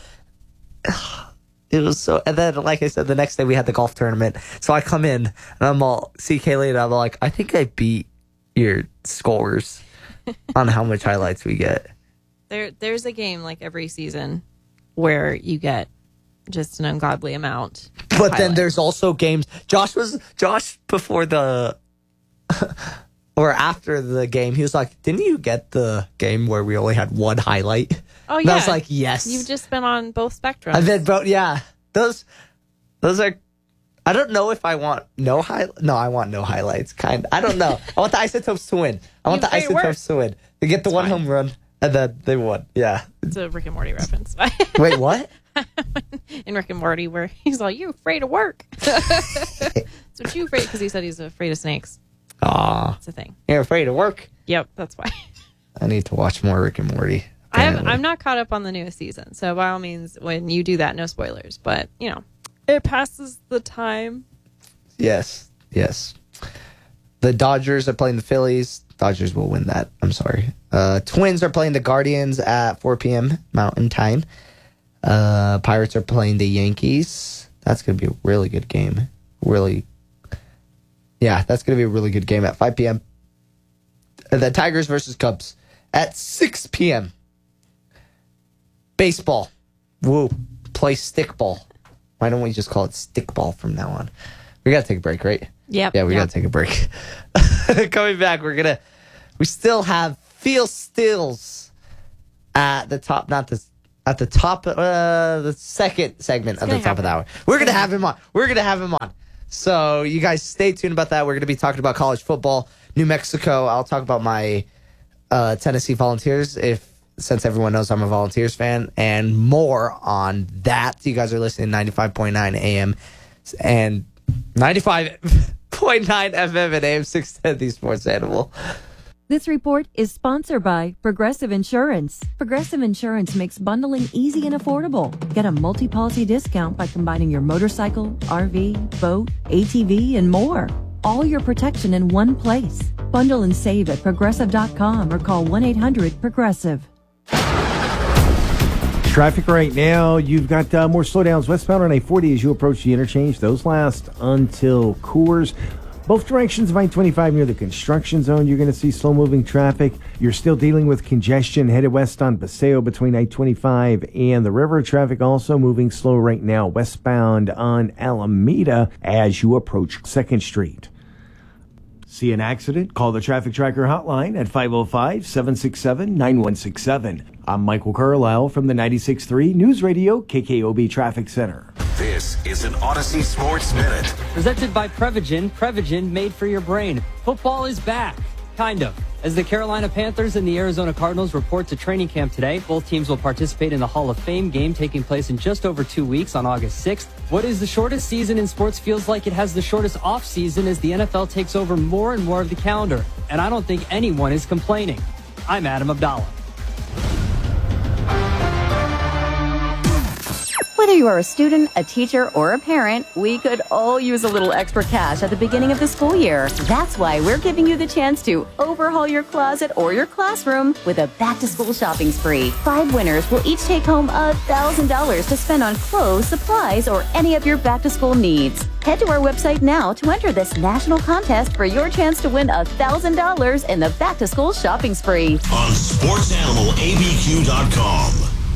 it was so? And then, like I said, the next day we had the golf tournament. So I come in and I'm all see Kaylee and I'm like, I think I beat your scores on how much highlights we get. There's a game like every season where you get just an ungodly amount. But then there's also games. Josh before the or after the game, he was like, "Didn't you get the game where we only had one highlight?" Oh yeah. And I was like, "Yes." You've just been on both spectrums. I've been both. Yeah, those are. I don't know if I want no highlights. No, I want no highlights. I don't know. I want the Isotopes to win. I want the Isotopes to win. They get the one home run and then they won. Yeah. It's a Rick and Morty reference. Wait, what? In Rick and Morty, where he's like, "You afraid of work?" That's what you afraid, because he said he's afraid of snakes. Aw, it's a thing. You're afraid of work? Yep, that's why. I need to watch more Rick and Morty. I'm not caught up on the newest season, so by all means, when you do that, no spoilers. But it passes the time. Yes. The Dodgers are playing the Phillies. Dodgers will win that. I'm sorry. Twins are playing the Guardians at 4 p.m. Mountain Time. Pirates are playing the Yankees. That's going to be a really good game. That's going to be a really good game at 5 p.m. The Tigers versus Cubs at 6 p.m. Baseball. we'll play stickball. Why don't we just call it stickball from now on? We got to take a break, right? Yep. Yeah, we got to take a break. Coming back, we still have Feel Stills at the top, the second segment of the top of the hour. We're going to have him on. So you guys stay tuned about that. We're going to be talking about college football, New Mexico. I'll talk about my Tennessee Volunteers, since everyone knows I'm a Volunteers fan, and more on that. You guys are listening to 95.9 AM and 95.9 FM at AM 610, the Sports Animal. This report is sponsored by Progressive Insurance. Progressive Insurance makes bundling easy and affordable. Get a multi-policy discount by combining your motorcycle, RV, boat, ATV, and more. All your protection in one place. Bundle and save at Progressive.com or call 1-800-PROGRESSIVE. Traffic right now, you've got more slowdowns westbound on I-40 as you approach the interchange. Those last until Coors. Both directions of I-25 near the construction zone, you're going to see slow-moving traffic. You're still dealing with congestion headed west on Paseo between I-25 and the river. Traffic also moving slow right now westbound on Alameda as you approach 2nd Street. See an accident? Call the Traffic Tracker hotline at 505-767-9167. I'm Michael Carlisle from the 96.3 News Radio KKOB Traffic Center. This is an Odyssey Sports Minute. Presented by Prevagen. Prevagen made for your brain. Football is back. Kind of. As the Carolina Panthers and the Arizona Cardinals report to training camp today, both teams will participate in the Hall of Fame game taking place in just over 2 weeks on August 6th. What is the shortest season in sports feels like it has the shortest off season as the NFL takes over more and more of the calendar. And I don't think anyone is complaining. I'm Adam Abdallah. Whether you are a student, a teacher, or a parent, we could all use a little extra cash at the beginning of the school year. That's why we're giving you the chance to overhaul your closet or your classroom with a back-to-school shopping spree. 5 winners will each take home $1,000 to spend on clothes, supplies, or any of your back-to-school needs. Head to our website now to enter this national contest for your chance to win $1,000 in the back-to-school shopping spree. On SportsAnimalABQ.com.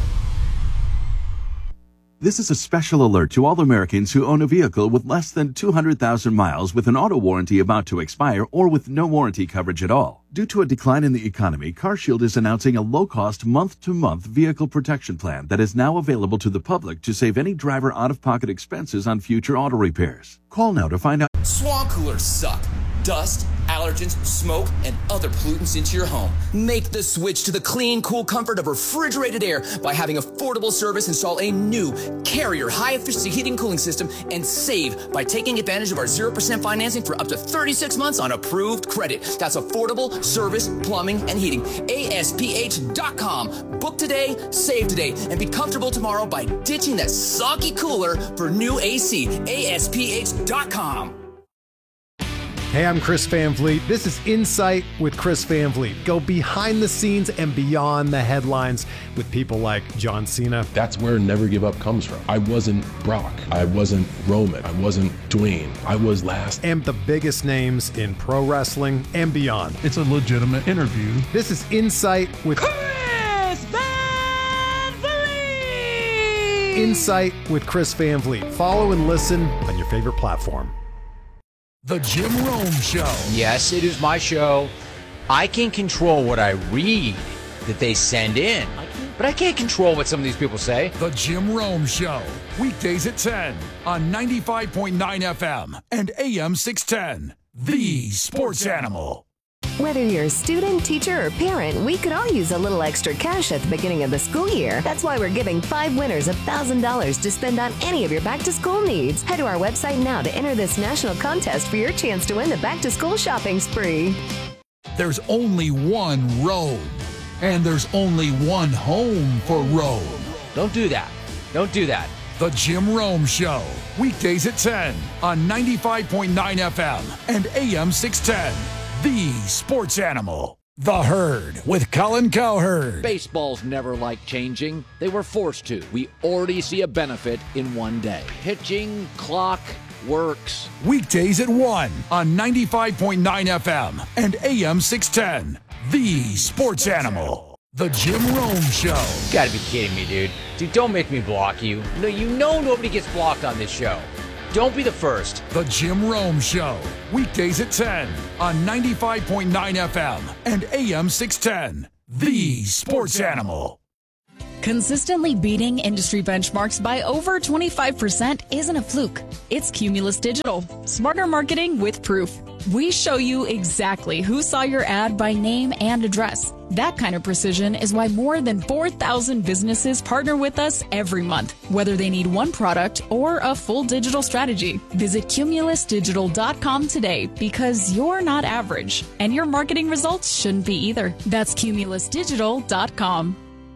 This is a special alert to all Americans who own a vehicle with less than 200,000 miles with an auto warranty about to expire or with no warranty coverage at all. Due to a decline in the economy, CarShield is announcing a low-cost month-to-month vehicle protection plan that is now available to the public to save any driver out-of-pocket expenses on future auto repairs. Call now to find out. Swamp coolers suck. Dust, allergens, smoke, and other pollutants into your home. Make the switch to the clean, cool comfort of refrigerated air by having affordable service install a new Carrier high-efficiency heating and cooling system and save by taking advantage of our 0% financing for up to 36 months on approved credit. That's affordable service, plumbing, and heating. ASPH.com. Book today, save today, and be comfortable tomorrow by ditching that soggy cooler for new AC. ASPH.com. Hey, I'm Chris Van Vliet. This is Insight with Chris Van Vliet. Go behind the scenes and beyond the headlines with people like John Cena. That's where Never Give Up comes from. I wasn't Brock. I wasn't Roman. I wasn't Dwayne. I was last. And the biggest names in pro wrestling and beyond. It's a legitimate interview. This is Insight with Chris Van Vliet. Insight with Chris Van Vliet. Follow and listen on your favorite platform. The Jim Rome Show. Yes, it is my show. I can control what I read that they send in, but I can't control what some of these people say. The Jim Rome Show. Weekdays at 10 on 95.9 FM and AM 610. The Sports Animal. Whether you're a student, teacher, or parent, we could all use a little extra cash at the beginning of the school year. That's why we're giving 5 winners $1,000 to spend on any of your back-to-school needs. Head to our website now to enter this national contest for your chance to win the back-to-school shopping spree. There's only one Rome, and there's only one home for Rome. Don't do that. Don't do that. The Jim Rome Show. Weekdays at 10 on 95.9 FM and AM 610. The Sports Animal. The Herd with Colin Cowherd. Baseballs never liked changing. They were forced to. We already see a benefit in one day. Pitching clock works. Weekdays at 1 on 95.9 FM and AM 610. The Sports Animal. The Jim Rome Show. You gotta be kidding me, dude. Dude, don't make me block you. No, you know nobody gets blocked on this show. Don't be the first. The Jim Rome Show. Weekdays at 10 on 95.9 FM and AM 610. The Sports Animal. Consistently beating industry benchmarks by over 25% isn't a fluke. It's Cumulus Digital. Smarter marketing with proof. We show you exactly who saw your ad by name and address. That kind of precision is why more than 4,000 businesses partner with us every month, whether they need one product or a full digital strategy. Visit cumulusdigital.com today because you're not average and your marketing results shouldn't be either. That's cumulusdigital.com.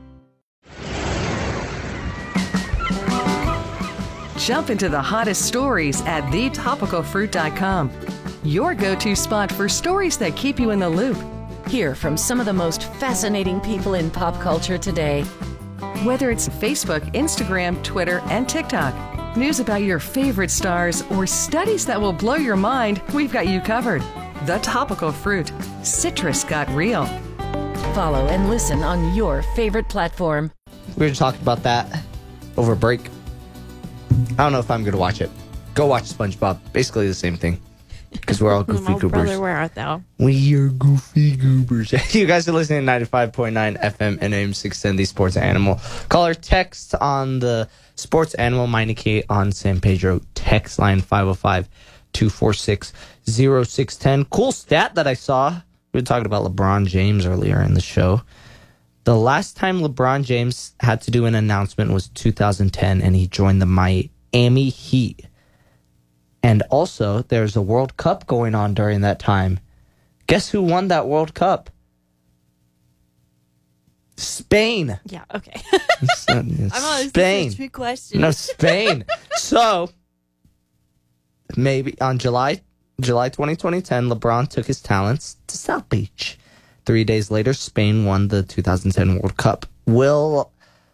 Jump into the hottest stories at thetopicalfruit.com. Your go-to spot for stories that keep you in the loop. Hear from some of the most fascinating people in pop culture today. Whether it's Facebook, Instagram, Twitter, and TikTok, news about your favorite stars, or studies that will blow your mind, we've got you covered. The Topical Fruit. Citrus got real. Follow and listen on your favorite platform. We were just talking about that over break. I don't know if I'm going to watch it. Go watch SpongeBob. Basically the same thing. Because we're all goofy goobers. Brother, where art thou? We are goofy goobers. You guys are listening to 95.9 FM and AM 610, the Sports Animal. Call or text on the Sports Animal Meineke on San Pedro text line 505-246-0610. Cool stat that I saw. We were talking about LeBron James earlier in the show. The last time LeBron James had to do an announcement was 2010, and he joined the Miami Heat. And also, there's a World Cup going on during that time. Guess who won that World Cup? Spain. Yeah, okay. Spain. Trick question. No, Spain. So, maybe on July 2010, LeBron took his talents to South Beach. 3 days later, Spain won the 2010 World Cup. Will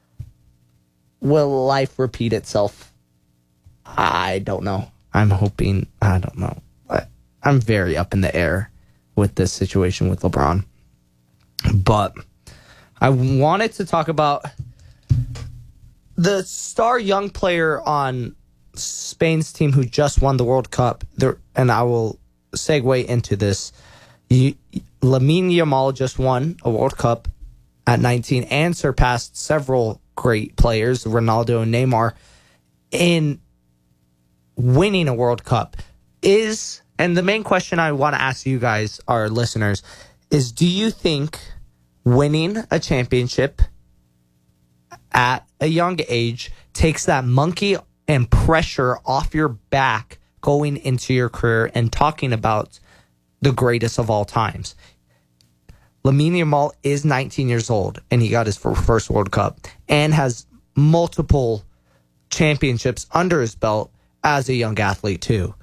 life repeat itself? I don't know. I'm hoping. I don't know. I'm very up in the air with this situation with LeBron. But I wanted to talk about the star young player on Spain's team who just won the World Cup. And I will segue into this. Lamine Yamal just won a World Cup at 19 and surpassed several great players, Ronaldo and Neymar, in winning a World Cup. And the main question I want to ask you guys, our listeners, is do you think winning a championship at a young age takes that monkey and pressure off your back going into your career and talking about the greatest of all times? Lamine Yamal is 19 years old, and he got his first World Cup and has multiple championships under his belt as a young athlete, too.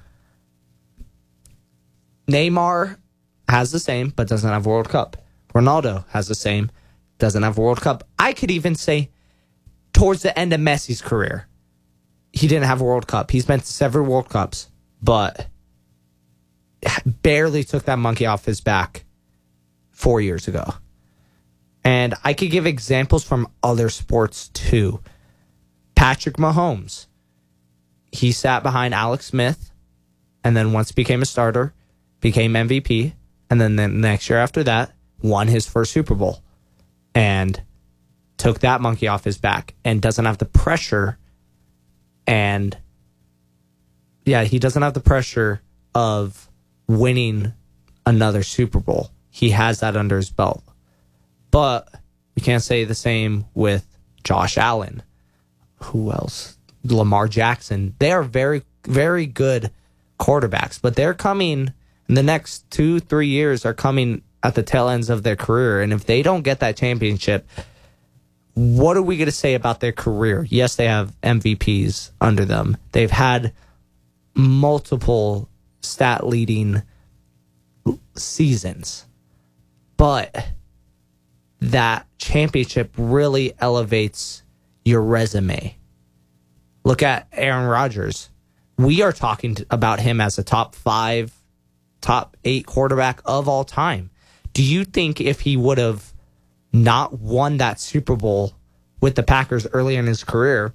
Neymar has the same, but doesn't have a World Cup. Ronaldo has the same, doesn't have a World Cup. I could even say towards the end of Messi's career, he didn't have a World Cup. He's been to several World Cups, but barely took that monkey off his back 4 years ago. And I could give examples from other sports too. Patrick Mahomes. He sat behind Alex Smith and then once became a starter, became MVP, and then the next year after that, won his first Super Bowl and took that monkey off his back and doesn't have the pressure. And yeah, he doesn't have the pressure of winning another Super Bowl. He has that under his belt. But we can't say the same with Josh Allen. Who else? Lamar Jackson. They are very, very good quarterbacks, but they're coming in the next 2-3 years are coming at the tail ends of their career. And if they don't get that championship, what are we going to say about their career? Yes, they have MVPs under them. They've had multiple stat leading seasons, but that championship really elevates your resume. Look at Aaron Rodgers. We are talking about him as a top 5, top 8 quarterback of all time. Do you think if he would have not won that Super Bowl with the Packers early in his career,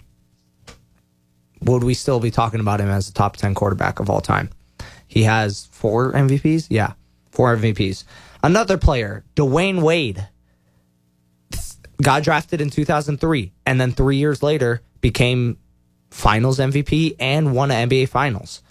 would we still be talking about him as a top 10 quarterback of all time? He has 4 MVPs? Yeah, 4 MVPs. Another player, Dwayne Wade, got drafted in 2003, and then 3 years later became Finals MVP and won an NBA Finals.